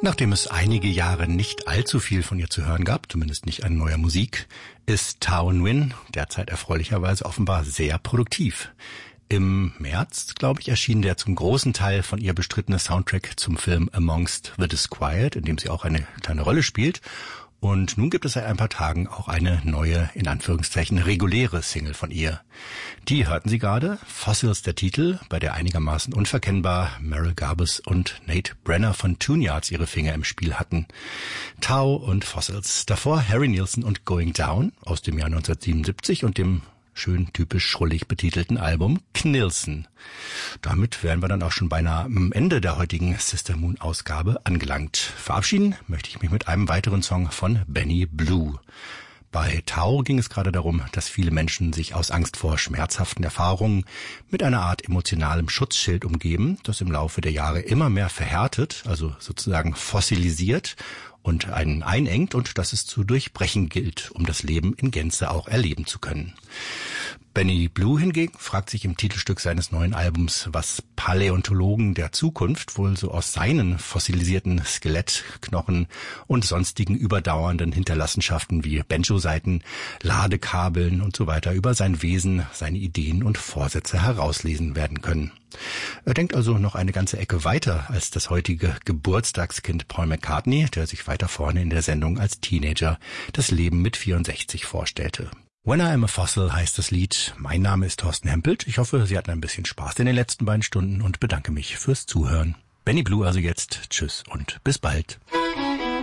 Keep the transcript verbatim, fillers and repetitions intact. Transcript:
Nachdem es einige Jahre nicht allzu viel von ihr zu hören gab, zumindest nicht an neuer Musik, ist Thao Nguyen derzeit erfreulicherweise offenbar sehr produktiv. Im März, glaube ich, erschien der zum großen Teil von ihr bestrittene Soundtrack zum Film Amongst the Disquiet, in dem sie auch eine kleine Rolle spielt. Und nun gibt es seit ein paar Tagen auch eine neue, in Anführungszeichen, reguläre Single von ihr. Die hörten Sie gerade, Fossils der Titel, bei der einigermaßen unverkennbar Merrill Garbus und Nate Brenner von Tune Yards ihre Finger im Spiel hatten. Thao und Fossils. Davor Harry Nilsson und Going Down aus dem Jahr neunzehnhundertsiebenundsiebzig und dem schön typisch schrullig betitelten Album Knilson. Damit wären wir dann auch schon beinahe am Ende der heutigen Sister Moon Ausgabe angelangt. Verabschieden möchte ich mich mit einem weiteren Song von Benny Blue. Bei Thao ging es gerade darum, dass viele Menschen sich aus Angst vor schmerzhaften Erfahrungen mit einer Art emotionalem Schutzschild umgeben, das im Laufe der Jahre immer mehr verhärtet, also sozusagen fossilisiert und einen einengt und das es zu durchbrechen gilt, um das Leben in Gänze auch erleben zu können. Benny Blue hingegen fragt sich im Titelstück seines neuen Albums, was Paläontologen der Zukunft wohl so aus seinen fossilisierten Skelettknochen und sonstigen überdauernden Hinterlassenschaften wie Banjo-Saiten, Ladekabeln und so weiter über sein Wesen, seine Ideen und Vorsätze herauslesen werden können. Er denkt also noch eine ganze Ecke weiter als das heutige Geburtstagskind Paul McCartney, der sich weiter vorne in der Sendung als Teenager das Leben mit vierundsechzig vorstellte. When I Am a Fossil heißt das Lied. Mein Name ist Thorsten Hempelt. Ich hoffe, Sie hatten ein bisschen Spaß in den letzten beiden Stunden und bedanke mich fürs Zuhören. Benny Blue also jetzt. Tschüss und bis bald.